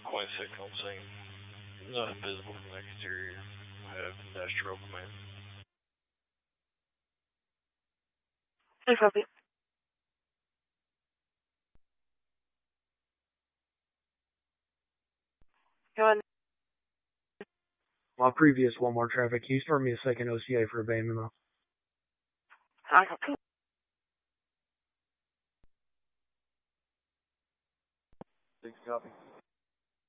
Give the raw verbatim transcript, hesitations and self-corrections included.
point six on scene. Not visible from the exterior. I have industrial command. Hey, copy. Go ahead. My previous one more traffic. Can you start me a second O C A for abandonment? I copy. Six copy.